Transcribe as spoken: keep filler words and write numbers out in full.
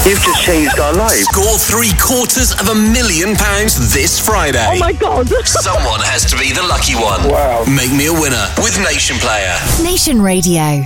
You've just changed our lives. Score three quarters of a million pounds this Friday. Oh my God. Someone has to be the lucky one. Wow. Make me a winner with Nation Player. Nation Radio.